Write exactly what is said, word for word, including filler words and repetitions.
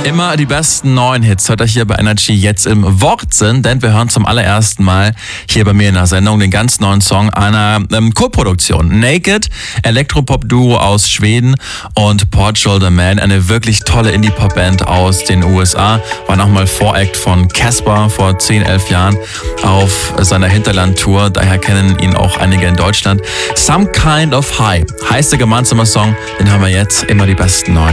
Immer die besten neuen Hits hört ihr hier bei Energy jetzt im Wortsinn, denn wir hören zum allerersten Mal hier bei mir in der Sendung den ganz neuen Song einer ähm, Co-Produktion. Naked, Elektropop-Duo aus Schweden, und Portugal the Man, eine wirklich tolle Indie-Pop-Band aus den U S A, war nochmal Voract von Casper vor zehn, elf Jahren auf seiner Hinterland-Tour, daher kennen ihn auch einige in Deutschland. Some Kind of High heißt der gemeinsame Song, den haben wir jetzt, immer die besten neuen.